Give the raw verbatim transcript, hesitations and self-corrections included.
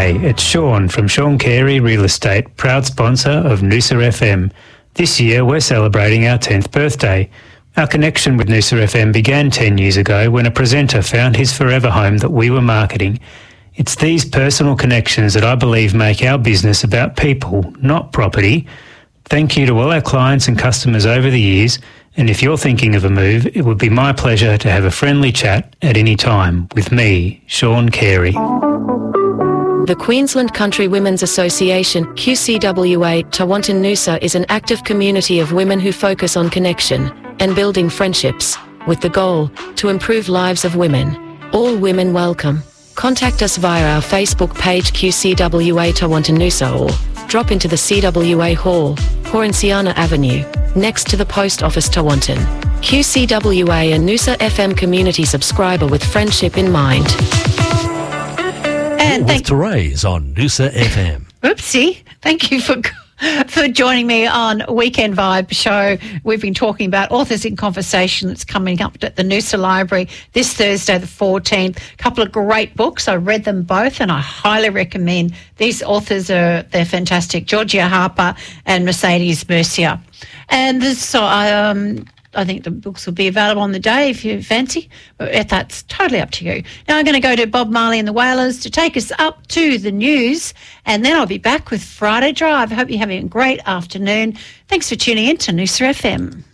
G'day, it's Sean from Sean Carey Real Estate, proud sponsor of Noosa F M. This year we're celebrating our tenth birthday. Our connection with Noosa F M began ten years ago when a presenter found his forever home that we were marketing. It's these personal connections that I believe make our business about people, not property. Thank you to all our clients and customers over the years, and if you're thinking of a move, it would be my pleasure to have a friendly chat at any time with me, Sean Carey. The Queensland Country Women's Association, Q C W A, Tewantin Noosa is an active community of women who focus on connection and building friendships, with the goal to improve lives of women. All women welcome. Contact us via our Facebook page Q C W A Tewantin Noosa or drop into the C W A Hall, Horanciana Avenue, next to the Post Office Tewantin. Q C W A and Noosa F M community subscriber with friendship in mind. And thank with Therese on Noosa F M. Oopsie. Thank you for for joining me on Weekend Vibe Show. We've been talking about Authors in Conversation that's coming up at the Noosa Library this Thursday the fourteenth. A couple of great books. I read them both and I highly recommend. These authors are, they're fantastic. Georgia Harper and Mercedes Mercier. And this, so um, I think the books will be available on the day if you fancy. But that's totally up to you. Now I'm going to go to Bob Marley and the Wailers to take us up to the news, and then I'll be back with Friday Drive. I hope you're having a great afternoon. Thanks for tuning in to Noosa F M.